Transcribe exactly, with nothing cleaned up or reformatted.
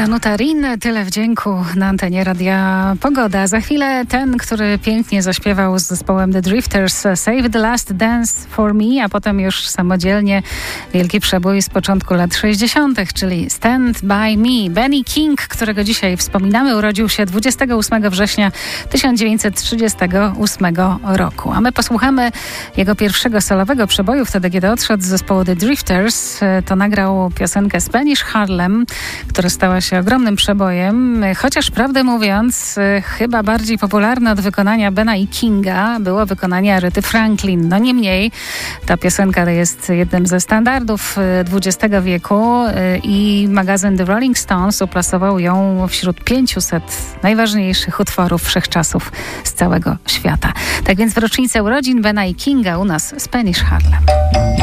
Danuta Rin, tyle wdzięku na antenie Radia Pogoda. Za chwilę ten, który pięknie zaśpiewał z zespołem The Drifters Save the Last Dance for Me, a potem już samodzielnie wielki przebój z początku lat sześćdziesiątych, czyli Stand By Me. Benny King, którego dzisiaj wspominamy, urodził się dwudziestego ósmego września tysiąc dziewięćset trzydziestego ósmego roku. A my posłuchamy jego pierwszego solowego przeboju, wtedy kiedy odszedł z zespołu The Drifters. To nagrał piosenkę Spanish Harlem, która stała się ogromnym przebojem, chociaż prawdę mówiąc chyba bardziej popularne od wykonania Bena i Kinga było wykonanie Aretty Franklin. No niemniej ta piosenka jest jednym ze standardów dwudziestego wieku i magazyn The Rolling Stones uplasował ją wśród pięciuset najważniejszych utworów wszechczasów z całego świata. Tak więc w rocznicę urodzin Bena i Kinga u nas Spanish Harlem.